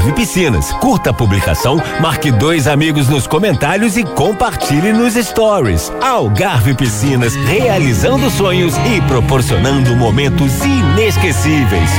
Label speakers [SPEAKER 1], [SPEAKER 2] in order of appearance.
[SPEAKER 1] Piscinas. Curta a publicação, marque 2 amigos nos comentários e compartilhe nos stories. Algarve Piscinas, realizando sonhos e proporcionando momentos inesquecíveis.